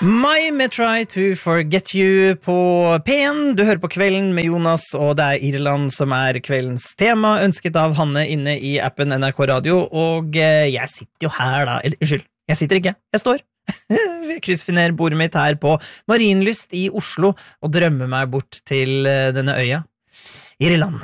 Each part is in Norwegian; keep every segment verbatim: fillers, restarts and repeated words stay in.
My med Try to Forget You på P en. Du hører på Kvelden med Jonas, og det er Irland som er kveldens tema, ønsket av Hanne inne i appen N R K Radio, og jeg sitter jo her da, eller unnskyld, jeg sitter ikke, jeg står. Jeg kryssfinerer bordet mitt her på Marienlyst i Oslo og drømmer meg bort til denne øya, Irland.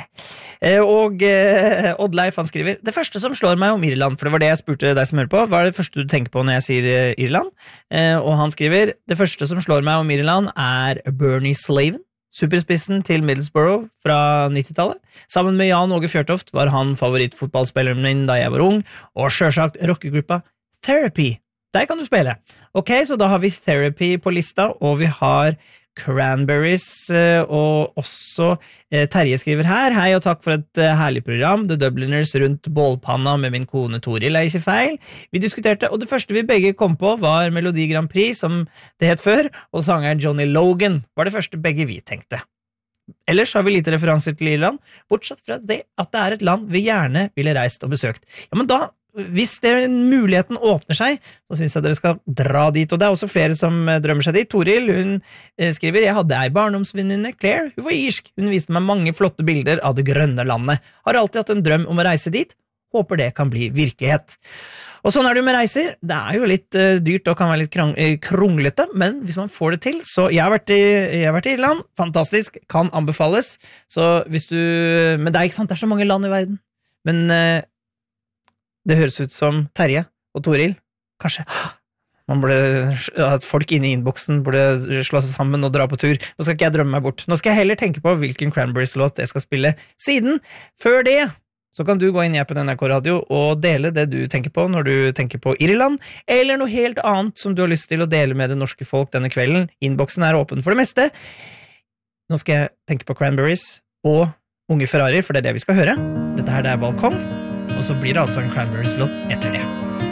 Og eh, Oddleif han skriver: det første som slår meg om Irland, for det var det jeg spurte deg som hører på, hva er det første du tenker på når jeg sier eh, Irland? Eh, og han skriver: det første som slår meg om Irland er Bernie Slaven, superspissen til Middlesbrough fra nittitallet. Sammen med Jan Åge Fjørtoft var han favorittfotballspilleren min da jeg var ung, og selvsagt rockegruppa Therapy. Der kan du spille. Ok, så da har vi Therapy på lista, og vi har Cranberries, og også Terje skriver her: hei og takk for et herlig program, The Dubliners rundt bålpanna med min kone Toril, er ikke feil. Vi diskuterte, og det første vi begge kom på var Melodi Grand Prix, som det het før, og sangeren Johnny Logan var det første begge vi tenkte. Ellers har vi lite referanser til Irland, bortsett fra det at det er et land vi gjerne ville reist og besøkt. Ja, men da hvis det, muligheten åpner seg, så synes jeg dere skal dra dit, og det er også flere som drømmer seg dit. Toril, hun skriver: jeg hadde ei barndomsvenninne, Claire, hun var irsk, hun viste meg mange flotte bilder av det grønne landet, har alltid hatt en drøm om å reise dit, håper det kan bli virkelighet. Og sånn er det jo med reiser, det er jo litt uh, dyrt og kan være litt krang- kronglete, men hvis man får det til, så jeg har vært i, jeg har vært i Irland, fantastisk, kan anbefales, så hvis du, men det er ikke sant, det er så mange land i verden, men uh, det høres ut som Terje og Toril. Kanskje man burde, at folk inne i innboksen burde slå seg sammen og dra på tur. Nå skal ikke jeg drømme meg bort. Nå skal jeg heller tenke på hvilken Cranberries-låt jeg skal spille siden. Før det, så kan du gå inn i appen N R K Radio og dele det du tenker på når du tenker på Irland, eller noe helt annet som du har lyst til å dele med det norske folk denne kvelden. Innboksen er åpen for det meste. Nå skal jeg tenke på Cranberries og Unge Ferrari, for det er det vi skal høre. Dette her det er Balkong. Og så blir det altså en Cranberries-låt etter det.